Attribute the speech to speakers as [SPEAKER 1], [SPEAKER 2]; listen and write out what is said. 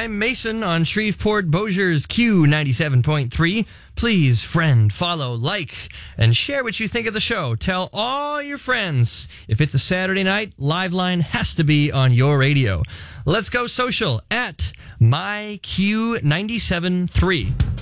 [SPEAKER 1] I'm Mason on Shreveport Bossier's Q97.3. Please friend, follow, like, and share what you think of the show. Tell all your friends. If it's a Saturday night, Liveline has to be on your radio. Let's go social at MyQ973.